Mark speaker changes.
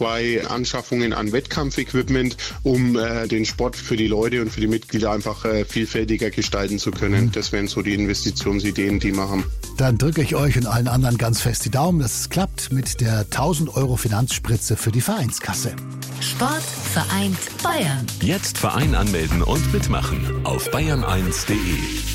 Speaker 1: 2 Anschaffungen an Wettkampfequipment, um den Sport für die Leute und für die Mitglieder einfach vielfältiger gestalten zu können. Das wären so die Investitionsideen, die wir haben.
Speaker 2: Dann drücke ich euch und allen anderen ganz fest die Daumen, dass es klappt mit der 1.000 Euro Finanzspritze für die Vereinskasse.
Speaker 3: Sport vereint Bayern.
Speaker 4: Jetzt Verein anmelden und mitmachen auf bayern1.de.